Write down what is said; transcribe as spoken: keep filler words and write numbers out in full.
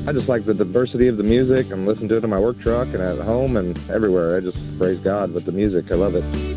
I just like the diversity of the music and listen to it in my work truck and at home and everywhere. I just praise God with the music. I love it.